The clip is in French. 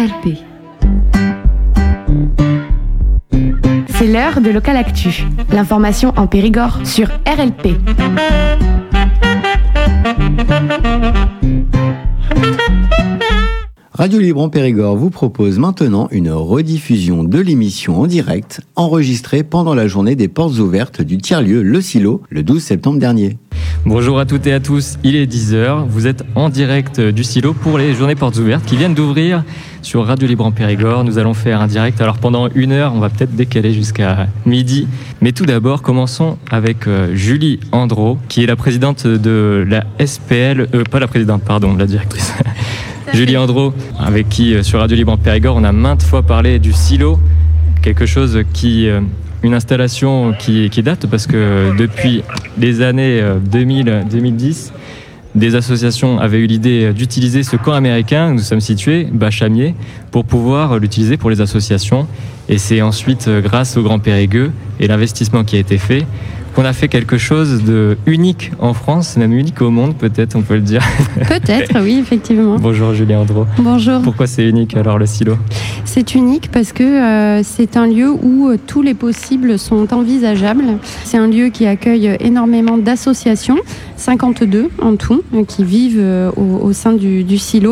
RLP. C'est l'heure de Local Actu. L'information en Périgord sur RLP. Radio Libre en Périgord vous propose maintenant une rediffusion de l'émission en direct, enregistrée pendant la journée des portes ouvertes du tiers-lieu Le Silo, le 12 septembre dernier. Bonjour à toutes et à tous, il est 10h, vous êtes en direct du Silo pour les journées portes ouvertes qui viennent d'ouvrir sur Radio Libre en Périgord. Nous allons faire un direct, alors pendant 1 heure, on va peut-être décaler jusqu'à midi. Mais tout d'abord, commençons avec Julie Andro, qui est la présidente de la SPL, la directrice. Julie Andro, avec qui sur Radio Libre en Périgord, on a maintes fois parlé du Silo, quelque chose une installation qui date parce que depuis les années 2010, des associations avaient eu l'idée d'utiliser ce camp américain où nous sommes situés, Bachamier, pour pouvoir l'utiliser pour les associations. Et c'est ensuite, grâce au Grand Périgueux et l'investissement qui a été fait, qu'on a fait quelque chose de unique en France, même unique au monde, peut-être, on peut le dire. Peut-être, oui, effectivement. Bonjour Julie Andro. Bonjour. Pourquoi c'est unique alors le Silo ? C'est unique parce que c'est un lieu où tous les possibles sont envisageables. C'est un lieu qui accueille énormément d'associations, 52 en tout, qui vivent au sein du Silo.